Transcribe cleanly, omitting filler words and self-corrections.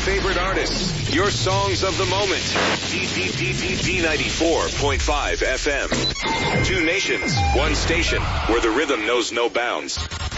favorite artists, your songs of the moment. D94.5 FM. Two nations, one station, where the rhythm knows no bounds.